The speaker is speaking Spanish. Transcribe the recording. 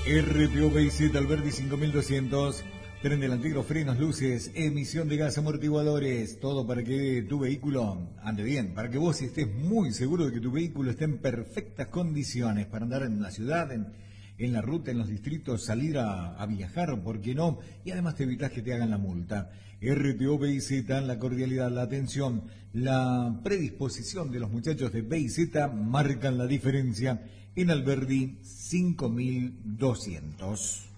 RTO BZ Alberdi 5200, tren delantero, frenos, luces, emisión de gas, amortiguadores, todo para que tu vehículo ande bien, para que vos estés muy seguro de que tu vehículo esté en perfectas condiciones para andar en la ciudad, en la ruta, en los distritos, salir a viajar, ¿por qué no? Y además te evitas que te hagan la multa. RTO BZ, la cordialidad, la atención, la predisposición de los muchachos de BZ marcan la diferencia en Alberdi 5200.